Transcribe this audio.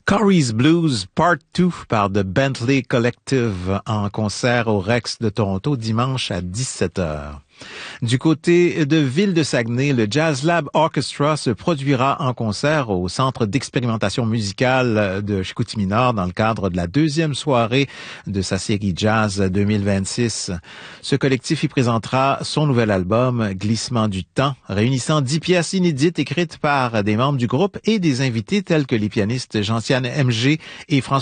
Corey's Blues Part 2 par The Bentley Collective en concert au Rex de Toronto dimanche à 17h. Du côté de Ville-de-Saguenay, le Jazz Lab Orchestra se produira en concert au Centre d'expérimentation musicale de Chicoutimi-Nord dans le cadre de la deuxième soirée de sa série Jazz 2026. Ce collectif y présentera son nouvel album Glissement du temps, réunissant 10 pièces inédites écrites par des membres du groupe et des invités tels que les pianistes Gentiane MG et François